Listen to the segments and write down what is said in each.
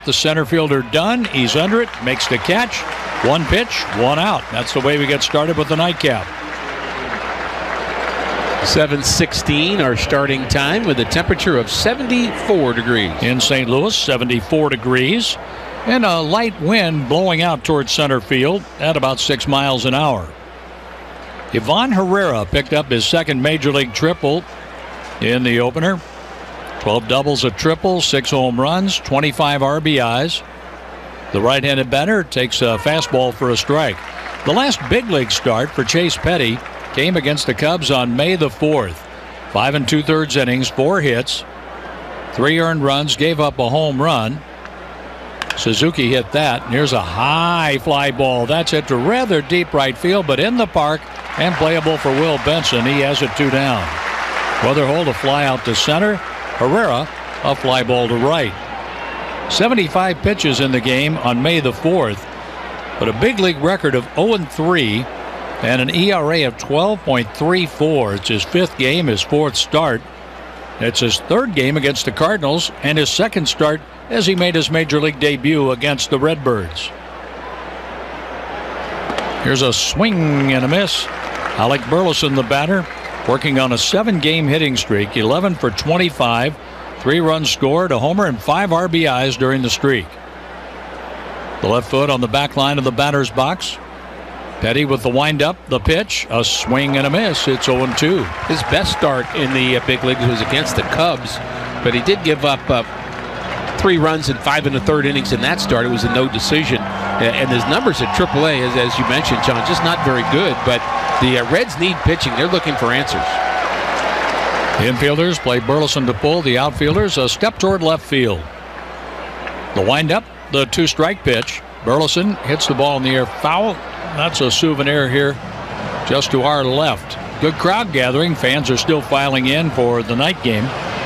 The center fielder done. He's under it. Makes the catch. One pitch, one out. That's the way we get started with the nightcap. 7:16 our starting time with a temperature of 74 degrees. In St. Louis, 74 degrees. And a light wind blowing out towards center field at about 6 miles an hour. Ivan Herrera picked up his second major league triple in the opener. 12 doubles, a triple, 6 home runs, 25 RBIs. The right-handed batter takes a fastball for a strike. The last big league start for Chase Petty came against the Cubs on May the 4th. 5 2/3 innings, 4 hits, 3 earned runs, gave up a home run. Suzuki hit that, and here's a high fly ball. That's hit to rather deep right field, but in the park and playable for Will Benson. He has it 2 down. Weatherhold a fly out to center. Herrera a fly ball to right. 75 pitches in the game on May the 4th, but a big league record of 0-3 and an ERA of 12.34. It's his 5th game, his 4th start. It's his 3rd game against the Cardinals and his 2nd start as he made his major league debut against the Redbirds. Here's a swing and a miss. Alec Burleson, the batter, working on a 7-game hitting streak, 11 for 25, 3 runs scored, a homer, and 5 RBIs during the streak. The left foot on the back line of the batter's box. Petty with the windup, the pitch, a swing and a miss. It's 0-2. His best start in the big leagues was against the Cubs, but he did give up 3 runs in 5 1/3 innings in that start. It was a no decision. And his numbers at AAA, as you mentioned, John, just not very good. But the Reds need pitching. They're looking for answers. The infielders play Burleson to pull. The outfielders a step toward left field. The windup, the 2-strike pitch. Burleson hits the ball in the air foul. That's a souvenir here just to our left. Good crowd gathering. Fans are still filing in for the night game.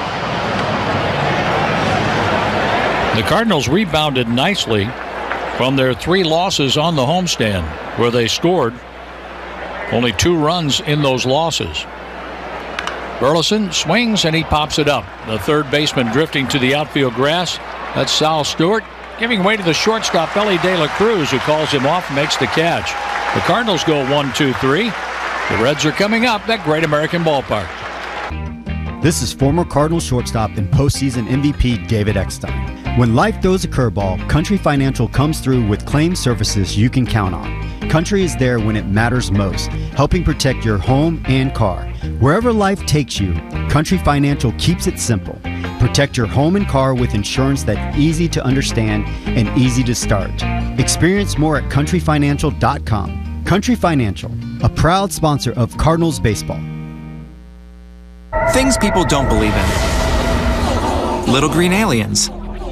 The Cardinals rebounded nicely from their 3 losses on the homestand, where they scored only 2 runs in those losses. Burleson swings and he pops it up. The third baseman drifting to the outfield grass. That's Sal Stewart, giving way to the shortstop, Ellie De La Cruz, who calls him off and makes the catch. The Cardinals go 1-2-3. The Reds are coming up at Great American Ballpark. This is former Cardinals shortstop and postseason MVP David Eckstein. When life throws a curveball, Country Financial comes through with claim services you can count on. Country is there when it matters most, helping protect your home and car. Wherever life takes you, Country Financial keeps it simple. Protect your home and car with insurance that's easy to understand and easy to start. Experience more at countryfinancial.com. Country Financial, a proud sponsor of Cardinals baseball. Things people don't believe in. Little green aliens.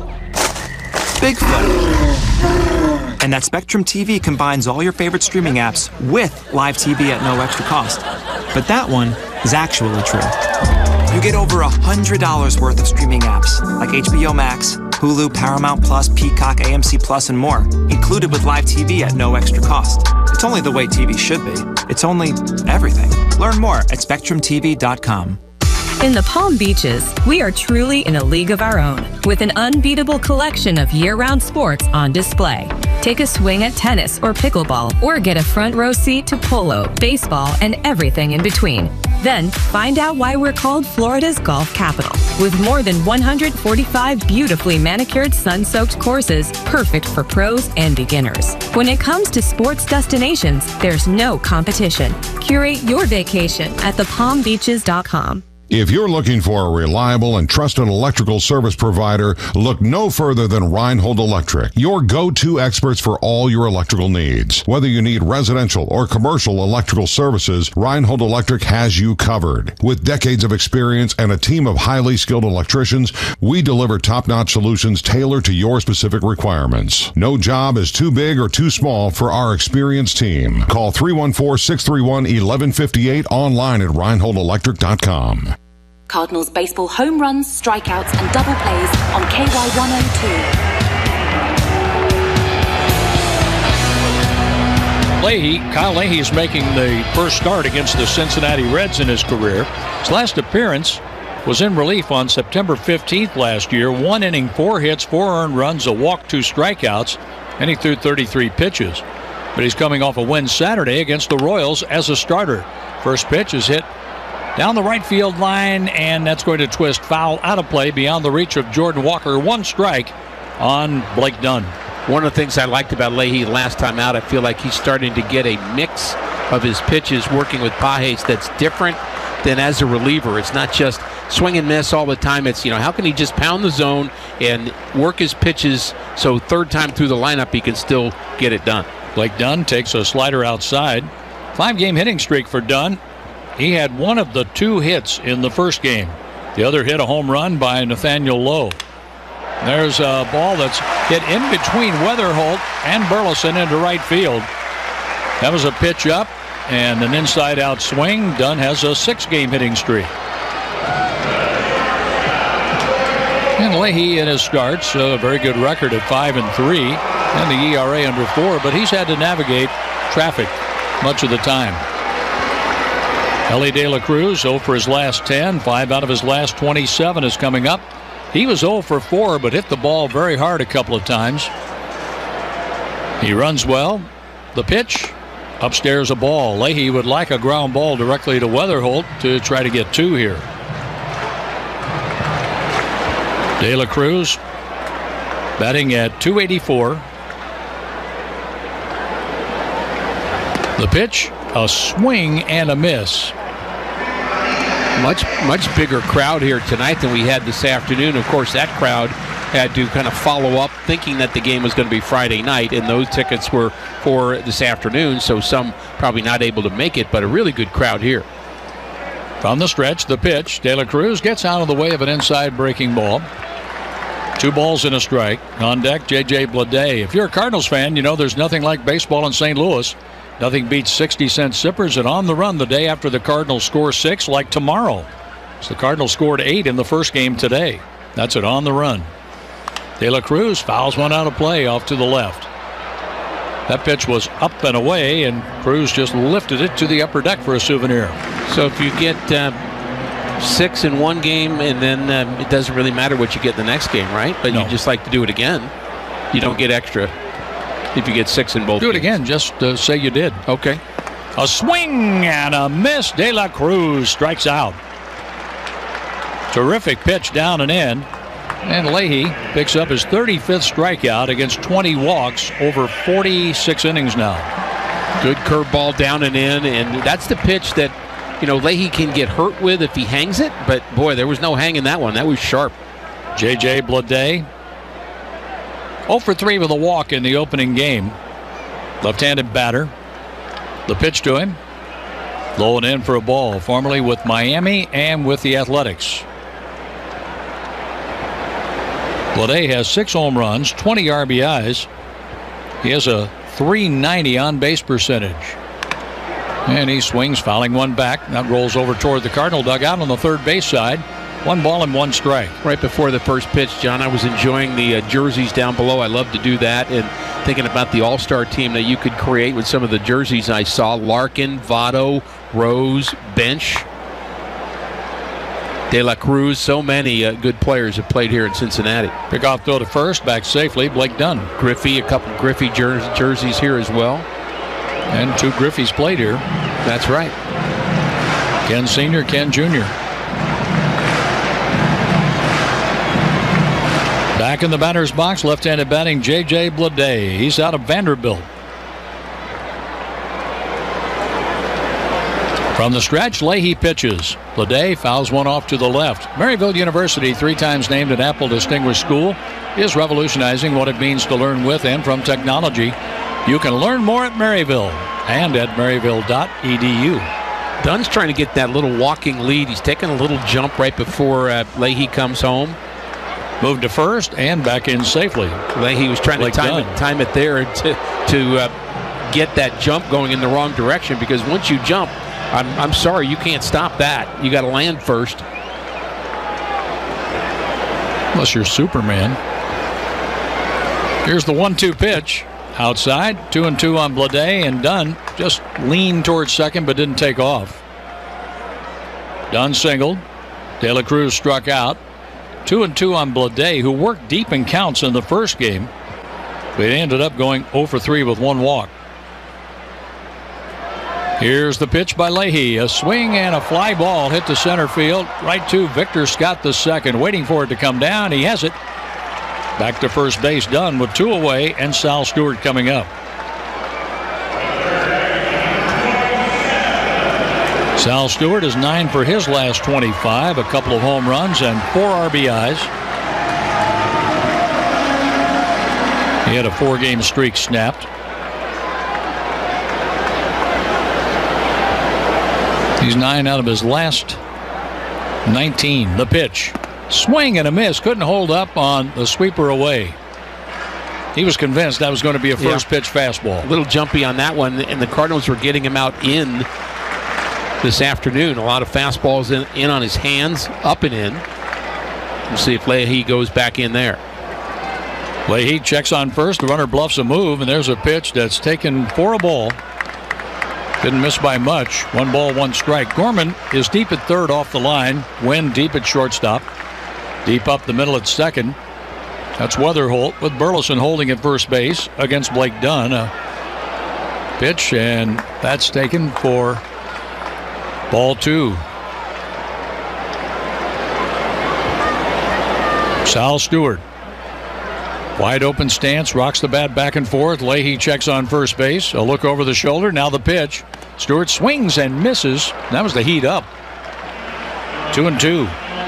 Bigfoot. And that Spectrum TV combines all your favorite streaming apps with live TV at no extra cost. But that one is actually true. You get over $100 worth of streaming apps like HBO Max, Hulu, Paramount Plus, Peacock, AMC Plus, and more, included with live TV at no extra cost. It's only the way TV should be. It's only everything. Learn more at SpectrumTV.com. In the Palm Beaches, we are truly in a league of our own, with an unbeatable collection of year-round sports on display. Take a swing at tennis or pickleball, or get a front row seat to polo, baseball, and everything in between. Then, find out why we're called Florida's golf capital, with more than 145 beautifully manicured sun-soaked courses, perfect for pros and beginners. When it comes to sports destinations, there's no competition. Curate your vacation at thepalmbeaches.com. If you're looking for a reliable and trusted electrical service provider, look no further than Reinhold Electric, your go-to experts for all your electrical needs. Whether you need residential or commercial electrical services, Reinhold Electric has you covered. With decades of experience and a team of highly skilled electricians, we deliver top-notch solutions tailored to your specific requirements. No job is too big or too small for our experienced team. Call 314-631-1158 online at reinholdelectric.com. Cardinals baseball home runs, strikeouts, and double plays on KY102. Kyle Leahy is making the first start against the Cincinnati Reds in his career. His last appearance was in relief on September 15th last year. 1 inning, 4 hits, 4 earned runs, a walk, 2 strikeouts, and he threw 33 pitches. But he's coming off a win Saturday against the Royals as a starter. First pitch is hit down the right field line, and that's going to twist foul out of play beyond the reach of Jordan Walker. 1 strike on Blake Dunn. One of the things I liked about Leahy last time out, I feel like he's starting to get a mix of his pitches working with Pages that's different than as a reliever. It's not just swing and miss all the time. It's, how can he just pound the zone and work his pitches so third time through the lineup he can still get it done. Blake Dunn takes a slider outside. 5-game hitting streak for Dunn. He had 1 of the 2 hits in the first game. The other hit, a home run by Nathaniel Lowe. There's a ball that's hit in between Weatherholt and Burleson into right field. That was a pitch up and an inside-out swing. Dunn has a 6-game hitting streak. And Leahy in his starts, a very good record at 5-3, and the ERA under 4, but he's had to navigate traffic much of the time. Elly De La Cruz 0 for his last 10. 5 out of his last 27 is coming up. He was 0 for 4, but hit the ball very hard a couple of times. He runs well. The pitch, upstairs a ball. Leahy would like a ground ball directly to Weatherholt to try to get 2 here. De La Cruz batting at .284. The pitch, a swing and a miss. Much bigger crowd here tonight than we had this afternoon. Of course, that crowd had to kind of follow up thinking that the game was going to be Friday night, and those tickets were for this afternoon, so some probably not able to make it, but a really good crowd here. From the stretch, the pitch. De La Cruz gets out of the way of an inside breaking ball. 2 balls and a strike. On deck, J.J. Bleday. If you're a Cardinals fan, there's nothing like baseball in St. Louis. Nothing beats 60-cent sippers and on the run the day after the Cardinals score 6, like tomorrow. So the Cardinals scored 8 in the first game today. That's it, on the run. De La Cruz fouls one out of play off to the left. That pitch was up and away, and Cruz just lifted it to the upper deck for a souvenir. So if you get 6 in one game, and then it doesn't really matter what you get the next game, right? But No. you just like to do it again. You don't get extra if you get 6 in both Do it games. again, just say you did. Okay. A swing and a miss. De La Cruz strikes out. Terrific pitch down and in. And Leahy picks up his 35th strikeout against 20 walks over 46 innings now. Good curveball down and in, and that's the pitch that, Leahy can get hurt with if he hangs it, but boy, there was no hanging that one. That was sharp. J.J. Bleday 0 for 3 with a walk in the opening game. Left-handed batter. The pitch to him. Low and in for a ball, formerly with Miami and with the Athletics. Bleday has 6 home runs, 20 RBIs. He has a .390 on-base percentage. And he swings, fouling one back. That rolls over toward the Cardinal dugout on the third base side. 1 ball and 1 strike. Right before the first pitch, John, I was enjoying the jerseys down below. I love to do that, and thinking about the all-star team that you could create with some of the jerseys I saw. Larkin, Votto, Rose, Bench, De La Cruz. So many good players have played here in Cincinnati. Pickoff throw to first, back safely, Blake Dunn. Griffey, a couple Griffey jerseys here as well. And 2 Griffeys played here. That's right. Ken Sr., Ken Jr. Back in the batter's box, left-handed batting, J.J. Bleday. He's out of Vanderbilt. From the stretch, Leahy pitches. Bleday fouls one off to the left. Maryville University, 3 times named an Apple Distinguished School, is revolutionizing what it means to learn with and from technology. You can learn more at Maryville and at maryville.edu. Dunn's trying to get that little walking lead. He's taking a little jump right before Leahy comes home. Moved to first and back in safely. Leahy was trying to time it there to get that jump going in the wrong direction, because once you jump, I'm sorry, you can't stop that. You got to land first. Unless you're Superman. Here's the 1-2 pitch. Outside, 2-2 on Bleday, and Dunn just leaned towards second but didn't take off. Dunn singled. De La Cruz struck out. 2-2 on Bleday, who worked deep in counts in the first game, but he ended up going 0 for 3 with 1 walk. Here's the pitch by Leahy. A swing and a fly ball hit to center field, right to Victor Scott II, waiting for it to come down. He has it. Back to first base, done with 2 away, and Sal Stewart coming up. Sal Stewart is 9 for his last 25, a couple of home runs and 4 RBIs. He had a 4-game streak snapped. He's 9 out of his last 19. The pitch. Swing and a miss. Couldn't hold up on the sweeper away. He was convinced that was going to be a first pitch fastball. A little jumpy on that one, and the Cardinals were getting him out in this afternoon. A lot of fastballs in on his hands, up and in. We'll see if Leahy goes back in there. Leahy checks on first. The runner bluffs a move, and there's a pitch that's taken for a ball. Didn't miss by much. 1 ball, 1 strike. Gorman is deep at third off the line. Wynn deep at shortstop. Deep up the middle at second. That's Weatherholt with Burleson holding at first base against Blake Dunn. A pitch, and that's taken for ball 2. Sal Stewart. Wide open stance, rocks the bat back and forth. Leahy checks on first base. A look over the shoulder. Now the pitch. Stewart swings and misses. That was the heat up. 2-2.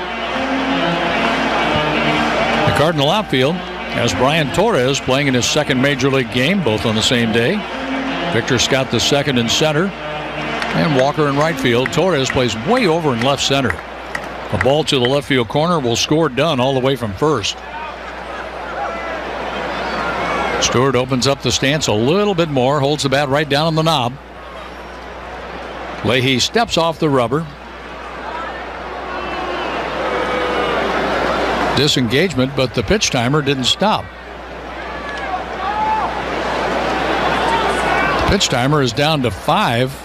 The Cardinal outfield has Brian Torres playing in his second major league game, both on the same day. Victor Scott II in center, and Walker in right field. Torres plays way over in left center. A ball to the left field corner will score Dunn all the way from first. Stewart opens up the stance a little bit more, holds the bat right down on the knob. Leahy steps off the rubber. Disengagement, but the pitch timer didn't stop. The pitch timer is down to 5.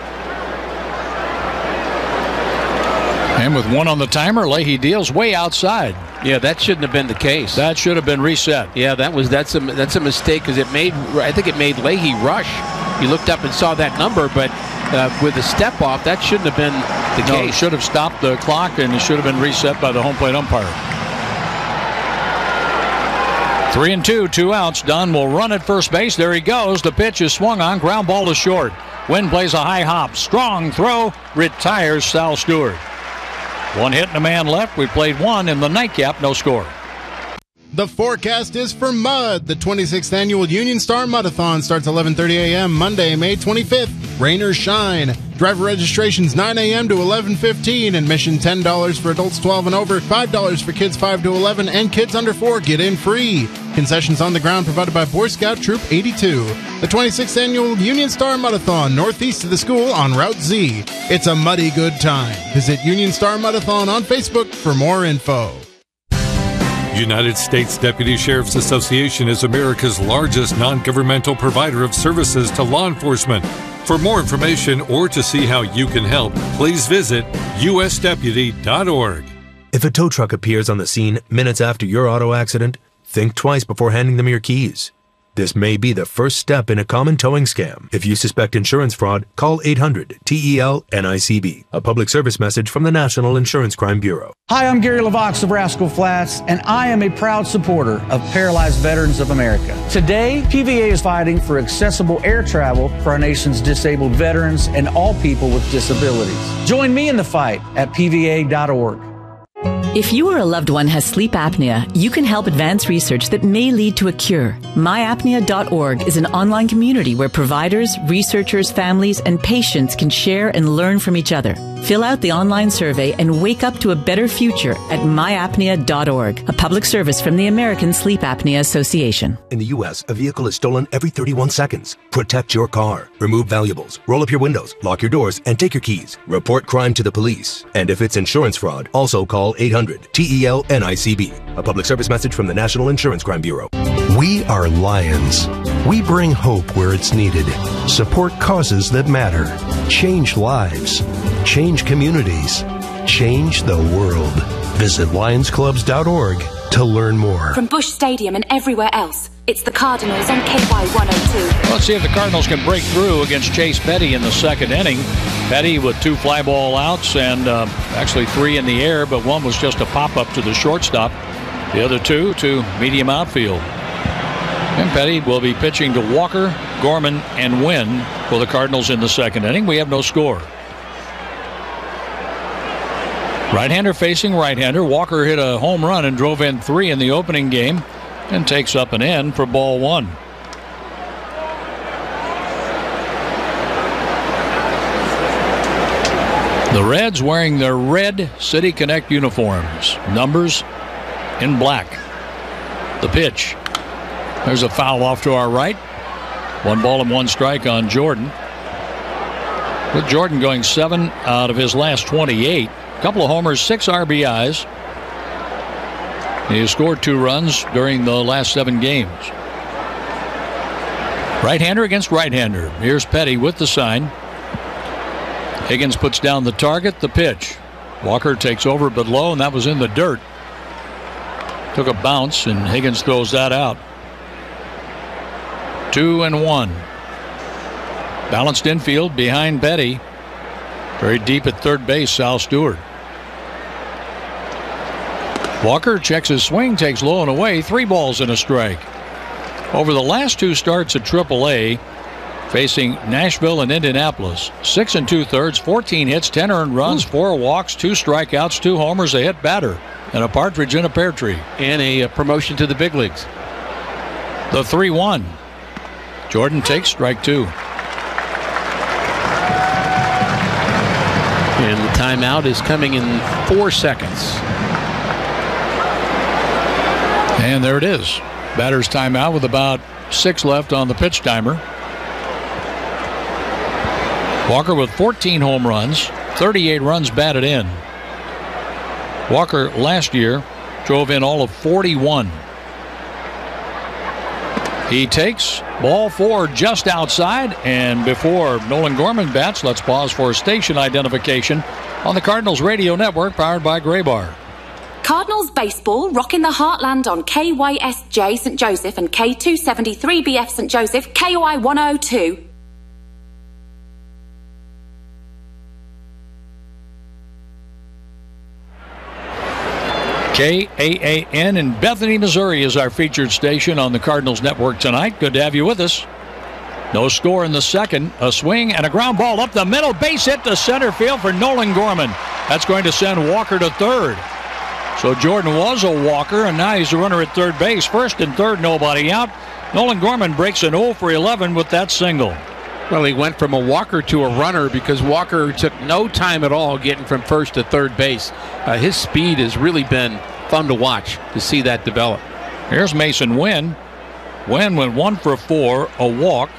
And with 1 on the timer, Leahy deals way outside. Yeah, that shouldn't have been the case. That should have been reset. Yeah, that's a mistake, because I think it made Leahy rush. He looked up and saw that number, but with the step off, that shouldn't have been the case. It should have stopped the clock, and it should have been reset by the home plate umpire. 3-2, 2 outs. Dunn will run at first base. There he goes. The pitch is swung on. Ground ball to short. Wynn plays a high hop. Strong throw. Retires Sal Stewart. 1 hit and a man left. We played 1 in the nightcap. No score. The forecast is for mud. The 26th annual Union Star Mudathon starts 11:30 a.m. Monday, May 25th. Rain or shine. Driver registration's 9 a.m. to 11:15. Admission $10 for adults 12 and over, $5 for kids 5 to 11, and kids under 4 get in free. Concessions on the ground provided by Boy Scout Troop 82. The 26th annual Union Star Mudathon, northeast of the school on Route Z. It's a muddy good time. Visit Union Star Mudathon on Facebook for more info. United States Deputy Sheriff's Association is America's largest non-governmental provider of services to law enforcement. For more information or to see how you can help, please visit usdeputy.org. If a tow truck appears on the scene minutes after your auto accident, think twice before handing them your keys. This may be the first step in a common towing scam. If you suspect insurance fraud, call 800-TEL-NICB. A public service message from the National Insurance Crime Bureau. Hi, I'm Gary LaVox of Rascal Flats, and I am a proud supporter of Paralyzed Veterans of America. Today, PVA is fighting for accessible air travel for our nation's disabled veterans and all people with disabilities. Join me in the fight at PVA.org. If you or a loved one has sleep apnea, you can help advance research that may lead to a cure. MyApnea.org is an online community where providers, researchers, families, and patients can share and learn from each other. Fill out the online survey and wake up to a better future at myapnea.org, a public service from the American Sleep Apnea Association. In the U.S., a vehicle is stolen every 31 seconds. Protect your car. Remove valuables. Roll up your windows. Lock your doors and take your keys. Report crime to the police. And if it's insurance fraud, also call 800-TEL-NICB. A public service message from the National Insurance Crime Bureau. We are Lions. We bring hope where it's needed. Support causes that matter. Change lives. Change communities. change the world. Visit lionsclubs.org to learn more. From Busch Stadium and everywhere else, it's the Cardinals on KY 102. Let's see if the Cardinals can break through against Chase Petty in the second inning. Petty with 2 fly ball outs and actually 3 in the air, but one was just a pop-up to the shortstop. The other 2 to medium outfield. And Petty will be pitching to Walker, Gorman, and Wynn for the Cardinals in the second inning. We have no score. Right-hander facing right-hander. Walker hit a home run and drove in 3 in the opening game and takes up an end for ball 1. The Reds wearing their red City Connect uniforms. Numbers in black. The pitch. There's a foul off to our right. 1 ball and 1 strike on Jordan. With Jordan going 7 out of his last 28. Couple of homers, 6 RBIs. He has scored 2 runs during the last 7 games. Right-hander against right-hander. Here's Petty with the sign. Higgins puts down the target, the pitch. Walker takes over but low, and that was in the dirt. Took a bounce, and Higgins throws that out. 2-1. Balanced infield behind Petty. Very deep at third base, Sal Stewart. Walker checks his swing, takes low and away. 3 balls and a strike. Over the last 2 starts at AAA, facing Nashville and Indianapolis, 6 2/3, 14 hits, 10 earned runs, 4 walks, 2 strikeouts, 2 homers, a hit batter, and a partridge in a pear tree. And a promotion to the big leagues. The 3-1. Jordan takes strike 2. And the timeout is coming in 4 seconds. And there it is. Batter's timeout with about 6 left on the pitch timer. Walker with 14 home runs, 38 runs batted in. Walker last year drove in all of 41. He takes ball 4 just outside, and before Nolan Gorman bats, let's pause for station identification on the Cardinals Radio Network powered by Graybar. Cardinals baseball rocking the heartland on KYSJ St. Joseph and K273BF St. Joseph, KOI 102. KAAN in Bethany, Missouri is our featured station on the Cardinals Network tonight. Good to have you with us. No score in the second. A swing and a ground ball up the middle. Base hit to center field for Nolan Gorman. That's going to send Walker to third. So Jordan was a walker, and now he's a runner at third base. First and third, nobody out. Nolan Gorman breaks an 0 for 11 with that single. Well, he went from a walker to a runner because Walker took no time at all getting from first to third base. His speed has really been fun to watch, to see that develop. Here's Mason Wynn. Wynn went 1 for 4, a walk.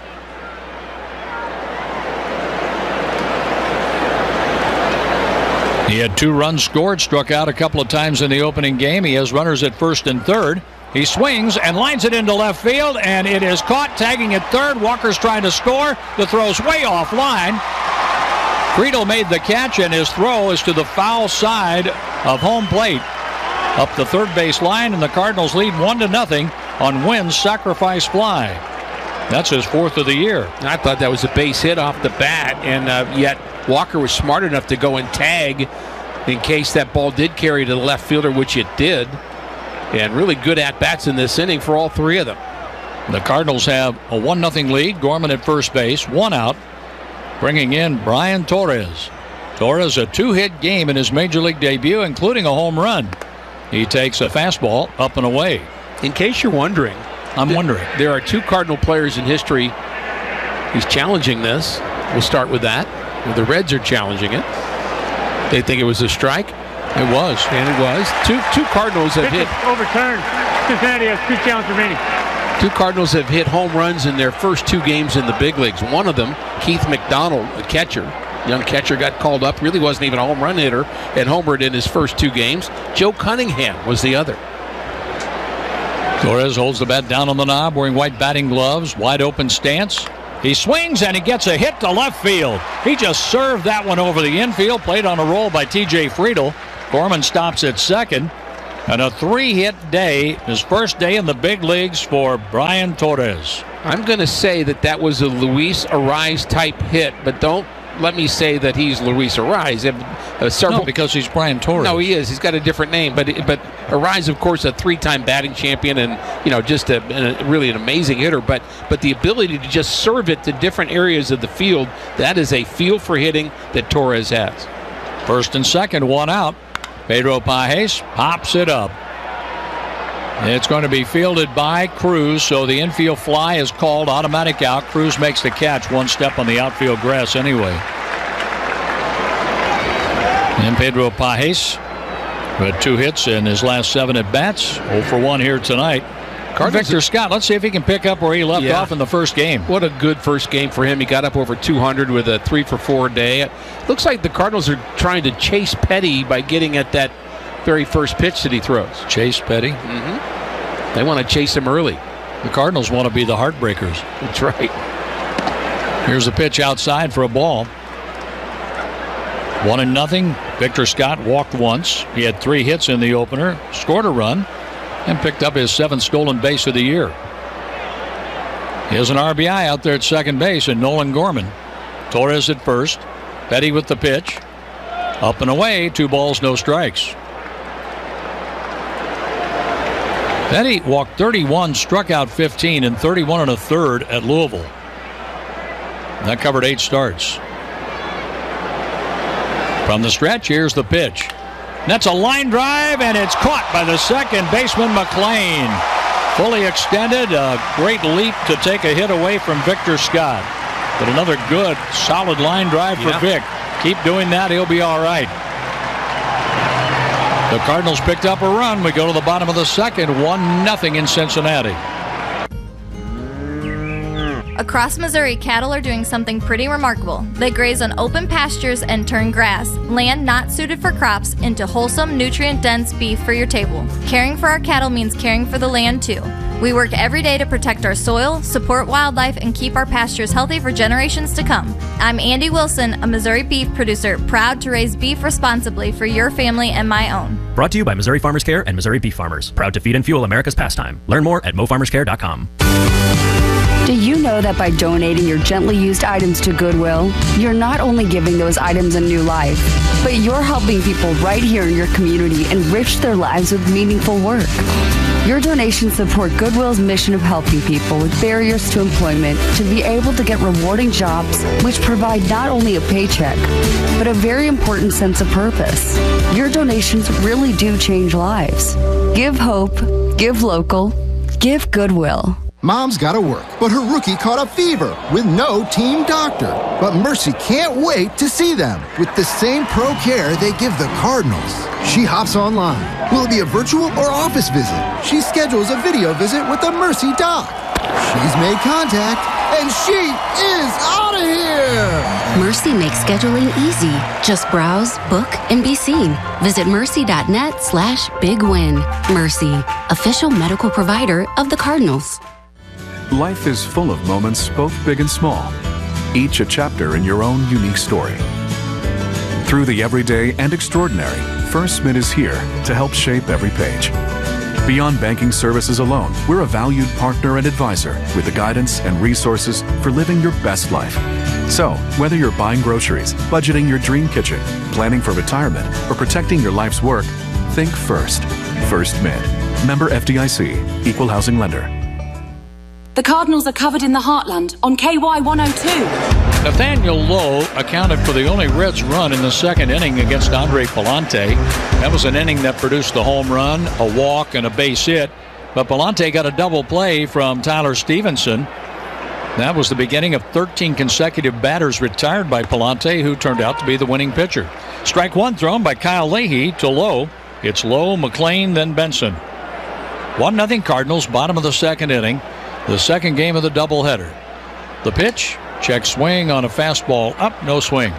He had 2 runs scored, struck out a couple of times in the opening game. He has runners at first and third. He swings and lines it into left field, and it is caught, tagging at third. Walker's trying to score. The throw's way offline. Friedel made the catch, and his throw is to the foul side of home plate. Up the third base line, and the Cardinals lead 1-0 on Wynn's sacrifice fly. That's his 4th of the year. I thought that was a base hit off the bat, and yet Walker was smart enough to go and tag in case that ball did carry to the left fielder, which it did. And really good at-bats in this inning for all 3 of them. The Cardinals have a 1-0 lead. Gorman at first base, 1 out. Bringing in Brian Torres. Torres, a 2-hit game in his Major League debut, including a home run. He takes a fastball up and away. In case you're wondering, I'm wondering. There are 2 Cardinal players in history who's challenging this. We'll start with that. The Reds are challenging it. They think it was a strike. It was. And it was. Two Cardinals have hit. Overturned. Cincinnati has 2 challenges remaining. 2 Cardinals have hit home runs in their first 2 games in the big leagues. One of them, Keith McDonald, a catcher. Young catcher, got called up. Really wasn't even a home run hitter and homered in his first 2 games. Joe Cunningham was the other. Torres holds the bat down on the knob, wearing white batting gloves, wide open stance. He swings and he gets a hit to left field. He just served that one over the infield, played on a roll by T.J. Friedel. Gorman stops at second. And a 3-hit day, his first day in the big leagues for Brian Torres. I'm going to say that was a Luis Arraez type hit, but don't let me say that he's Luis Arraez. No, because he's Brian Torres. No, he is. He's got a different name. But Arraez, of course, a 3-time batting champion and, just really an amazing hitter. But the ability to just serve it to different areas of the field, that is a feel for hitting that Torres has. First and second, one out. Pedro Pages pops it up. It's going to be fielded by Cruz, so the infield fly is called, automatic out. Cruz makes the catch, one step on the outfield grass anyway. And Pedro Pages, who had 2 hits in his last 7 at-bats, 0 for 1 here tonight. Victor Scott, let's see if he can pick up where he left off in the first game. What a good first game for him. He got up over 200 with a 3 for 4 day. It looks like the Cardinals are trying to chase Petty by getting at that very first pitch that he throws. Chase Petty? Mm-hmm. They want to chase him early. The Cardinals want to be the Heartbreakers. That's right. Here's a pitch outside for a ball. 1-0. Victor Scott walked once. He had 3 hits in the opener, scored a run, and picked up his 7th stolen base of the year. He has an RBI out there at second base in Nolan Gorman. Torres at first. Petty with the pitch. Up and away, 2 balls, no strikes. Petty walked 31, struck out 15, and 31 1/3 at Louisville. That covered 8 starts. From the stretch, here's the pitch. That's a line drive, and it's caught by the second baseman, McLean. Fully extended, a great leap to take a hit away from Victor Scott. But another good, solid line drive for Vic. Keep doing that, he'll be all right. The Cardinals picked up a run. We go to the bottom of the second, 1-0 in Cincinnati. Across Missouri, cattle are doing something pretty remarkable. They graze on open pastures and turn grass, land not suited for crops, into wholesome, nutrient-dense beef for your table. Caring for our cattle means caring for the land, too. We work every day to protect our soil, support wildlife, and keep our pastures healthy for generations to come. I'm Andy Wilson, a Missouri beef producer, proud to raise beef responsibly for your family and my own. Brought to you by Missouri Farmers Care and Missouri Beef Farmers. Proud to feed and fuel America's pastime. Learn more at mofarmerscare.com. Do you know that by donating your gently used items to Goodwill, you're not only giving those items a new life, but you're helping people right here in your community enrich their lives with meaningful work? Your donations support Goodwill's mission of helping people with barriers to employment to be able to get rewarding jobs which provide not only a paycheck, but a very important sense of purpose. Your donations really do change lives. Give hope, give local, give Goodwill. Mom's got to work, but her rookie caught a fever with no team doctor. But Mercy can't wait to see them with the same pro care they give the Cardinals. She hops online. Will it be a virtual or office visit? She schedules a video visit with the Mercy doc. She's made contact, and she is out of here! Mercy makes scheduling easy. Just browse, book, and be seen. Visit mercy.net/bigwin. Mercy, official medical provider of the Cardinals. Life is full of moments, both big and small, each a chapter in your own unique story. Through the everyday and extraordinary, First Mid is here to help shape every page. Beyond banking services alone, we're a valued partner and advisor with the guidance and resources for living your best life. So, whether you're buying groceries, budgeting your dream kitchen, planning for retirement, or protecting your life's work, think First. First Mid. Member FDIC. Equal housing lender. The Cardinals are covered in the heartland on KY 102. Nathaniel Lowe accounted for the only Reds run in the second inning against Andre Palante. That was an inning that produced the home run, a walk, and a base hit. But Palante got a double play from Tyler Stevenson. That was the beginning of 13 consecutive batters retired by Palante, who turned out to be the winning pitcher. Strike one thrown by Kyle Leahy to Lowe. It's Lowe, McLean, then Benson. 1-0 Cardinals, bottom of the second inning. The second game of the doubleheader. The pitch, check swing on a fastball, up, no swing.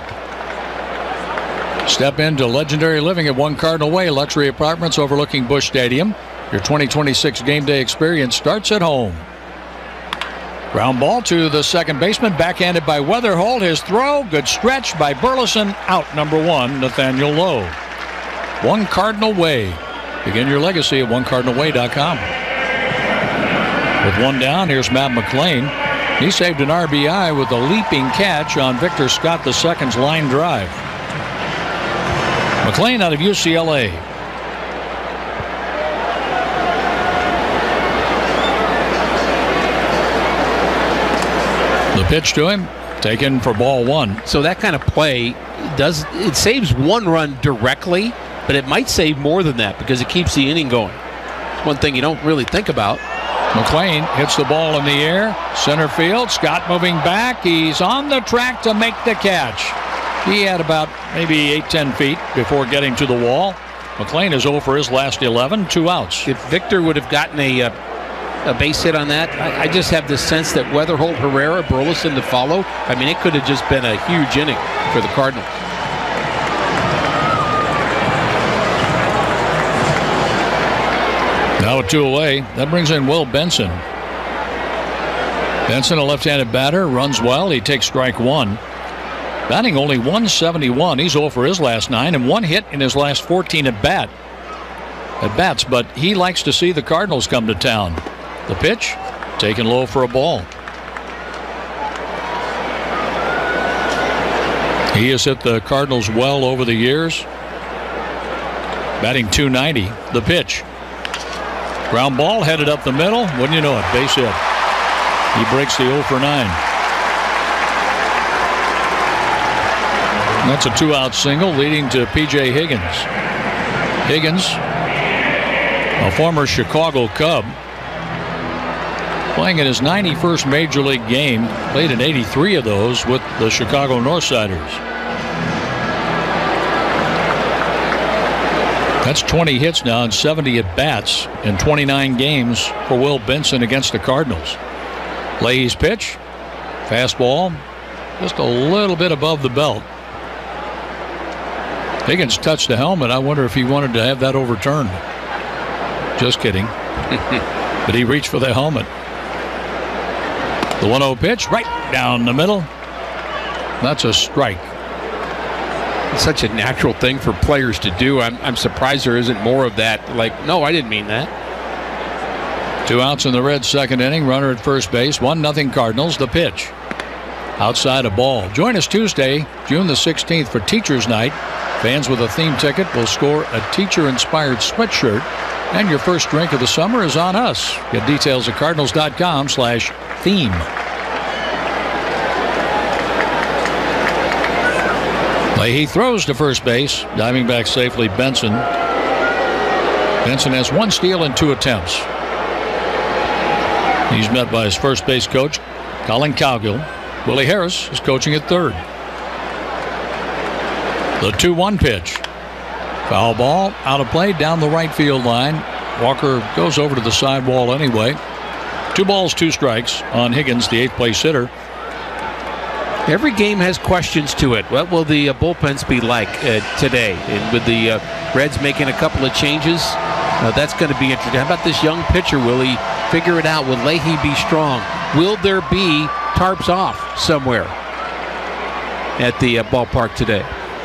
Step into legendary living at One Cardinal Way, luxury apartments overlooking Busch Stadium. Your 2026 game day experience starts at home. Ground ball to the second baseman, backhanded by Weatherholt. His throw, good stretch by Burleson. Out number 1, Nathaniel Lowe. One Cardinal Way. Begin your legacy at onecardinalway.com. With one down, here's Matt McLean. He saved an RBI with a leaping catch on Victor Scott II's line drive. McLean out of UCLA. The pitch to him, taken for ball 1. So that kind of play saves one run directly, but it might save more than that because it keeps the inning going. It's one thing you don't really think about. McLean hits the ball in the air, center field. Scott moving back. He's on the track to make the catch. He had about maybe 8-10 feet before getting to the wall. McLean is 0 for his last 11, 2 outs. If Victor would have gotten a base hit on that, I just have this sense that Weatherholt, Herrera, Burleson to follow. I mean, it could have just been a huge inning for the Cardinals. Now with 2 away, that brings in Will Benson. Benson, a left-handed batter, runs well. He takes strike 1. Batting only 171. He's 0 for his last 9 and 1 hit in his last 14 at bats, but he likes to see the Cardinals come to town. The pitch, taken low for a ball. He has hit the Cardinals well over the years. Batting .290. The pitch. Ground ball headed up the middle. Wouldn't you know it? Base hit. He breaks the 0 for 9. That's a 2-out single leading to P.J. Higgins. Higgins, a former Chicago Cub, playing in his 91st Major League game, played in 83 of those with the Chicago Northsiders. That's 20 hits now and 70 at-bats in 29 games for Will Benson against the Cardinals. Leahy's pitch, fastball, just a little bit above the belt. Higgins touched the helmet. I wonder if he wanted to have that overturned. Just kidding. But he reached for the helmet. The 1-0 pitch right down the middle. That's a strike. It's such a natural thing for players to do. I'm surprised there isn't more of that. Like, no, I didn't mean that. 2 outs in the Reds' second inning. Runner at first base. 1-0 Cardinals. The pitch. Outside a ball. Join us Tuesday, June the 16th for Teacher's Night. Fans with a theme ticket will score a teacher-inspired sweatshirt. And your first drink of the summer is on us. Get details at cardinals.com/theme. Leahy throws to first base. Diving back safely, Benson. Benson has 1 steal and 2 attempts. He's met by his first base coach, Colin Cowgill. Willie Harris is coaching at third. The 2-1 pitch. Foul ball, out of play, down the right field line. Walker goes over to the sidewall anyway. 2 balls, 2 strikes on Higgins, the 8th place hitter. Every game has questions to it. What will the bullpens be like today? And with the Reds making a couple of changes, that's going to be interesting. How about this young pitcher? Will he figure it out? Will Leahy be strong? Will there be tarps off somewhere at the ballpark today?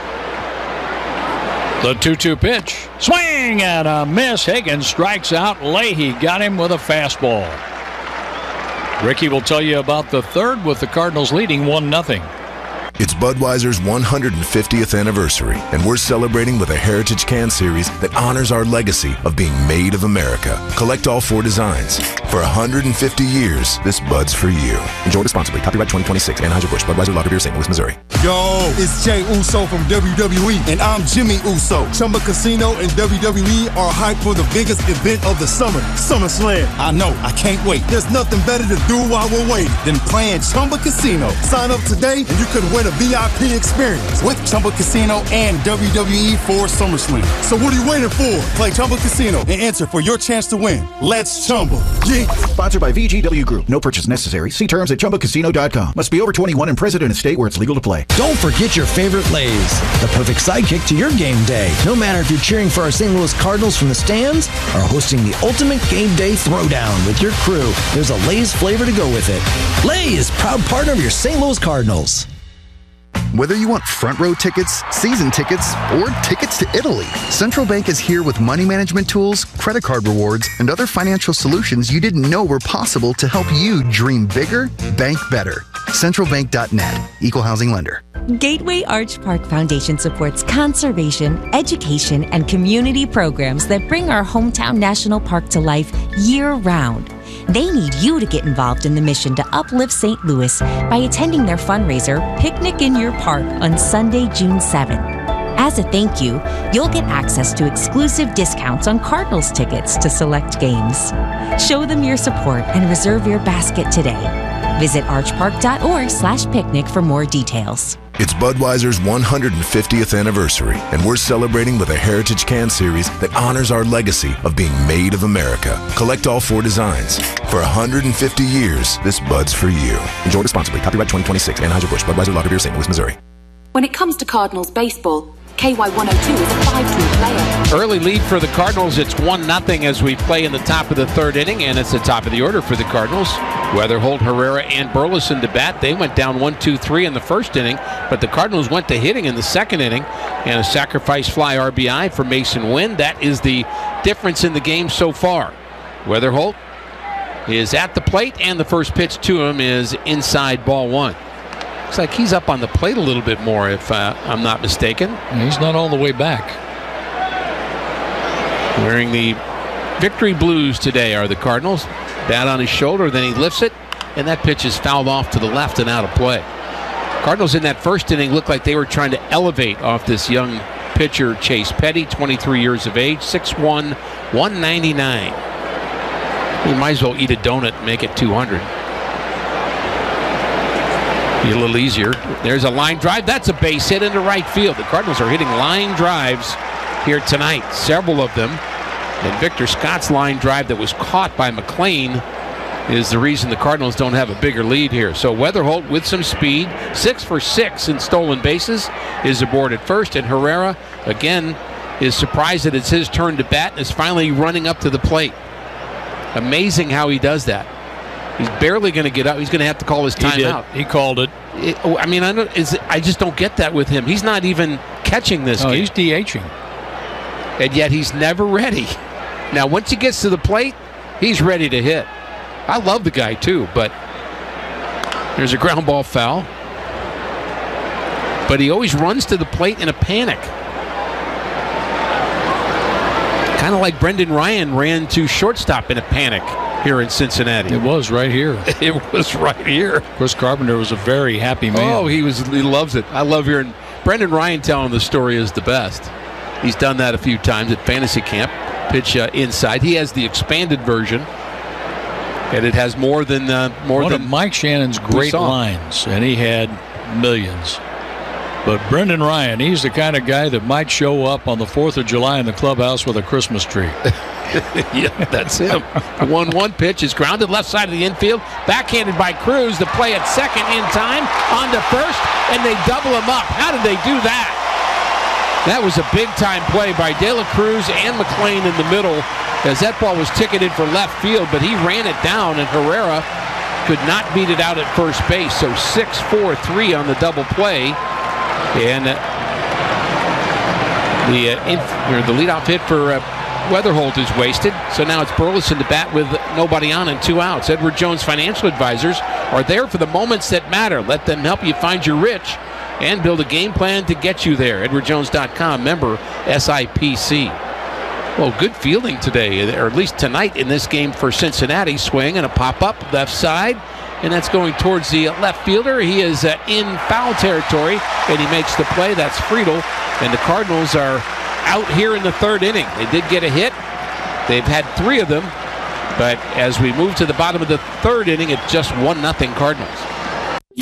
The 2-2 pitch. Swing and a miss. Higgins strikes out. Leahy got him with a fastball. Ricky will tell you about the third with the Cardinals leading 1-0. It's Budweiser's 150th anniversary, and we're celebrating with a Heritage Can Series that honors our legacy of being made of America. Collect all 4 designs. For 150 years, this Bud's for you. Enjoy responsibly. Copyright 2026. Anheuser-Busch. Budweiser Lager Beer, St. Louis, Missouri. Yo, it's Jay Uso from WWE, and I'm Jimmy Uso. Chumba Casino and WWE are hyped for the biggest event of the summer, SummerSlam. I know, I can't wait. There's nothing better to do while we're waiting than playing Chumba Casino. Sign up today, and you could win a VIP experience with Chumba Casino and WWE for SummerSlam. So what are you waiting for? Play Chumba Casino and enter for your chance to win. Let's Chumba. Yeah. game. Sponsored by VGW Group. No purchase necessary. See terms at ChumbaCasino.com. Must be over 21 and present in a state where it's legal to play. Don't forget your favorite Lays, the perfect sidekick to your game day. No matter if you're cheering for our St. Louis Cardinals from the stands or hosting the ultimate game day throwdown with your crew, there's a Lays flavor to go with it. Lays, proud partner of your St. Louis Cardinals. Whether you want front row tickets, season tickets, or tickets to Italy, Central Bank is here with money management tools, credit card rewards, and other financial solutions you didn't know were possible to help you dream bigger, bank better. CentralBank.net. Equal housing lender. Gateway Arch Park Foundation supports conservation, education, and community programs that bring our hometown national park to life year-round. They need you to get involved in the mission to uplift St. Louis by attending their fundraiser, Picnic in Your Park, on Sunday, June 7th. As a thank you, you'll get access to exclusive discounts on Cardinals tickets to select games. Show them your support and reserve your basket today. Visit archpark.org/picnic for more details. It's Budweiser's 150th anniversary, and we're celebrating with a Heritage Can Series that honors our legacy of being made of America. Collect all 4 designs. For 150 years, this Bud's for you. Enjoy responsibly. Copyright 2026. Anheuser-Busch. Budweiser Lager Beer, St. Louis, Missouri. When it comes to Cardinals baseball, KY102 is a 5-tool player. Early lead for the Cardinals. It's 1-0 as we play in the top of the 3rd inning, and it's the top of the order for the Cardinals. Weatherholt, Herrera, and Burleson to bat. They went down 1-2-3 in the 1st inning, but the Cardinals went to hitting in the 2nd inning, and a sacrifice fly RBI for Mason Wynn. That is the difference in the game so far. Weatherholt is at the plate, and the first pitch to him is inside, ball 1. Looks like he's up on the plate a little bit more, if I'm not mistaken. He's not all the way back. Wearing the victory blues today are the Cardinals. Bat on his shoulder, then he lifts it, and that pitch is fouled off to the left and out of play. Cardinals in that 1st inning looked like they were trying to elevate off this young pitcher, Chase Petty, 23 years of age, 6'1", 199. You might as well eat a donut and make it 200. Be a little easier. There's a line drive. That's a base hit into right field. The Cardinals are hitting line drives here tonight, several of them. And Victor Scott's line drive that was caught by McLean is the reason the Cardinals don't have a bigger lead here. So Weatherholt with some speed, 6 for 6 in stolen bases, is aboard at first. And Herrera, again, is surprised that it's his turn to bat and is finally running up to the plate. Amazing how he does that. He's barely going to get up. He's going to have to call his timeout. He called it. I just don't get that with him. He's not even catching this game. He's DHing. And yet he's never ready. Now, once he gets to the plate, he's ready to hit. I love the guy, too, but there's a ground ball foul. But he always runs to the plate in a panic. Kind of like Brendan Ryan ran to shortstop in a panic here in Cincinnati. It was right here. It was right here. Chris Carpenter was a very happy man. Oh, he loves it. I love hearing Brendan Ryan telling the story is the best. He's done that a few times at fantasy camp. Pitch inside. He has the expanded version, and it has more than one of Mike Shannon's great lines, and he had millions. But Brendan Ryan, he's the kind of guy that might show up on the 4th of July in the clubhouse with a Christmas tree. Yeah, that's him. 1-1 pitch is grounded left side of the infield. Backhanded by Cruz. The play at second in time. On to first, and they double him up. How did they do that? That was a big-time play by De La Cruz and McLean in the middle, as that ball was ticketed for left field, but he ran it down, and Herrera could not beat it out at first base. So 6-4-3 on the double play. And the leadoff hit for Weatherholt is wasted. So now it's Burleson to bat with nobody on and 2 outs. Edward Jones Financial Advisors are there for the moments that matter. Let them help you find your rich and build a game plan to get you there. EdwardJones.com, member SIPC. Well, good fielding today, or at least tonight in this game for Cincinnati. Swing and a pop-up left side, and that's going towards the left fielder. He is in foul territory, and he makes the play. That's Friedel, and the Cardinals are out here in the 3rd inning. They did get a hit. They've had 3 of them, but as we move to the bottom of the 3rd inning, it's just 1-0 Cardinals.